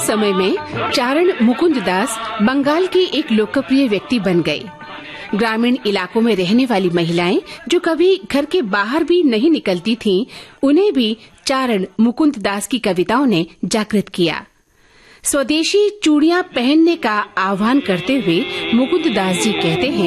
समय में चारण मुकुंद दास बंगाल के एक लोकप्रिय व्यक्ति बन गए। ग्रामीण इलाकों में रहने वाली महिलाएं जो कभी घर के बाहर भी नहीं निकलती थीं, उन्हें भी चारण मुकुंद दास की कविताओं ने जागृत किया। स्वदेशी चूड़ियां पहनने का आह्वान करते हुए मुकुंद दास जी कहते हैं,